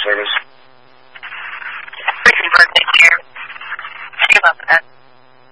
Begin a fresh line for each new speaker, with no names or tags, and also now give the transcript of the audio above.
service.
Briefing birthday cheer. See you about that.